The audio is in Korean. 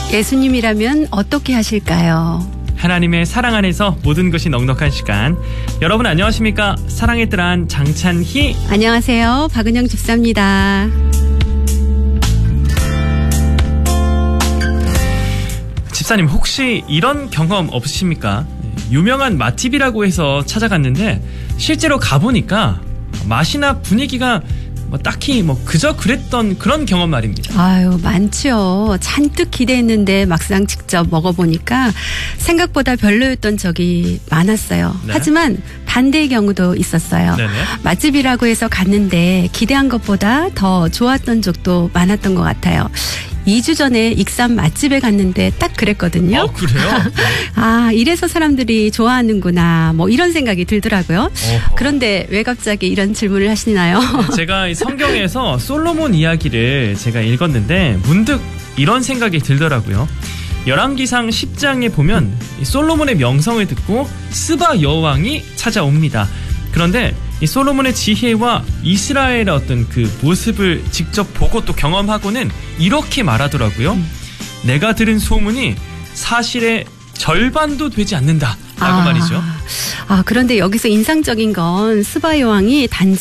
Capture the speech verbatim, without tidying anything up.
예수님이라면 어떻게 하실까요? 하나님의 사랑 안에서 모든 것이 넉넉한 시간. 여러분 안녕하십니까? 사랑의 뜰한 장찬희. 안녕하세요. 박은영 집사입니다. 집사님 혹시 이런 경험 없으십니까? 유명한 맛집이라고 해서 찾아갔는데 실제로 가보니까 맛이나 분위기가 뭐 딱히 뭐 그저 그랬던 그런 경험 말입니다. 아유, 많죠. 잔뜩 기대했는데 막상 직접 먹어보니까 생각보다 별로였던 적이 많았어요. 네. 하지만 반대의 경우도 있었어요. 네네. 맛집이라고 해서 갔는데 기대한 것보다 더 좋았던 적도 많았던 것 같아요. 이 주 전에 익산 맛집에 갔는데 딱 그랬거든요. 어, 그래요? 아, 이래서 사람들이 좋아하는구나. 뭐 이런 생각이 들더라고요. 어허. 그런데 왜 갑자기 이런 질문을 하시나요? 제가 이 성경에서 솔로몬 이야기를 제가 읽었는데 문득 이런 생각이 들더라고요. 열왕기상 십 장에 보면 이 솔로몬의 명성을 듣고 스바 여왕이 찾아옵니다. 그런데 이 솔로몬의 지혜와 이스라엘의 어떤 그 모습을 직접 보고 또 경험하고는 이렇게 말하더라고요. 음. 내가 들은 소문이 사실의 절반도 되지 않는다 라고 아, 말이죠. 아, 그런데 여기서 인상적인 건 스바 여왕이 단지